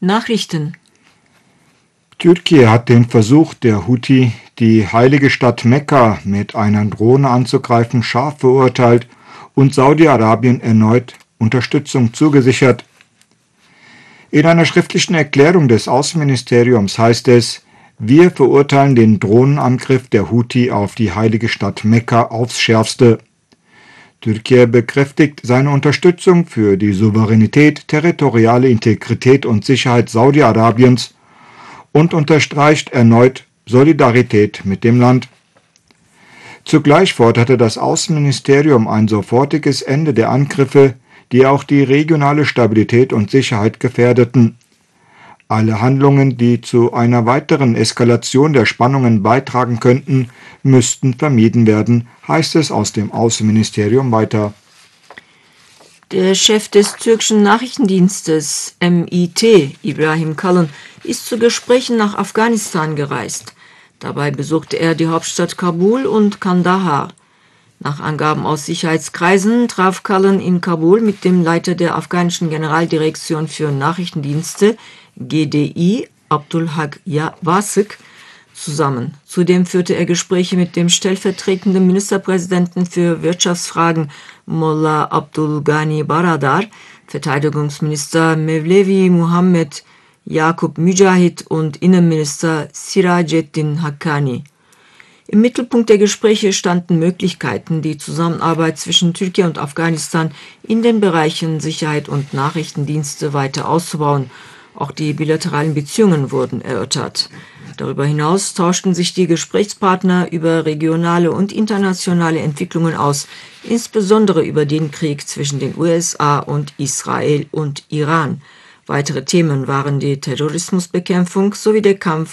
Nachrichten. Türkei hat den Versuch der Houthi, die heilige Stadt Mekka mit einer Drohne anzugreifen, scharf verurteilt und Saudi-Arabien erneut Unterstützung zugesichert. In einer schriftlichen Erklärung des Außenministeriums heißt es: Wir verurteilen den Drohnenangriff der Houthi auf die heilige Stadt Mekka aufs Schärfste. Türkei bekräftigt seine Unterstützung für die Souveränität, territoriale Integrität und Sicherheit Saudi-Arabiens und unterstreicht erneut Solidarität mit dem Land. Zugleich forderte das Außenministerium ein sofortiges Ende der Angriffe, die auch die regionale Stabilität und Sicherheit gefährdeten. Alle Handlungen, die zu einer weiteren Eskalation der Spannungen beitragen könnten, müssten vermieden werden, heißt es aus dem Außenministerium weiter. Der Chef des türkischen Nachrichtendienstes MIT, Ibrahim Kalın, ist zu Gesprächen nach Afghanistan gereist. Dabei besuchte er die Hauptstadt Kabul und Kandahar. Nach Angaben aus Sicherheitskreisen traf Kalın in Kabul mit dem Leiter der afghanischen Generaldirektion für Nachrichtendienste, GDI, Abdulhak Wasik, zusammen. Zudem führte er Gespräche mit dem stellvertretenden Ministerpräsidenten für Wirtschaftsfragen Mullah Abdul Ghani Baradar, Verteidigungsminister Mevlevi Muhammed Yaqub Mücahit und Innenminister Siraceddin Haqqani. Im Mittelpunkt der Gespräche standen Möglichkeiten, die Zusammenarbeit zwischen Türkei und Afghanistan in den Bereichen Sicherheit und Nachrichtendienste weiter auszubauen. Auch die bilateralen Beziehungen wurden erörtert. Darüber hinaus tauschten sich die Gesprächspartner über regionale und internationale Entwicklungen aus, insbesondere über den Krieg zwischen den USA und Israel und Iran. Weitere Themen waren die Terrorismusbekämpfung sowie der Kampf